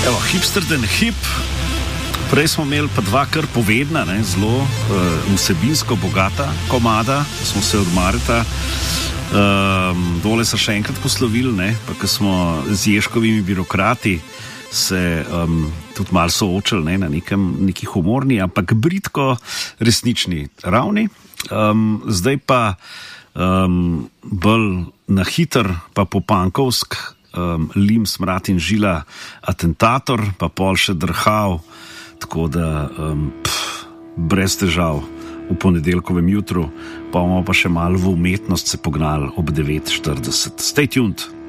Evo, hipster den hip. Prej smo imeli pa dva kar povedna, zelo vsebinsko bogata komada, smo se od Mareta dole so še enkrat poslovili, pa ko smo z Ježkovimi birokrati se tudi malo soočili na neki humorni, ampak britko resnični ravni. Zdaj pa bolj na hiter, pa po pankovsk, lim, smrad in žila atentator, pa pol še drhal, tako da brez težav v ponedeljkovem jutru, pa bomo pa še malo v umetnost se pognali ob 9:40. Stay tuned!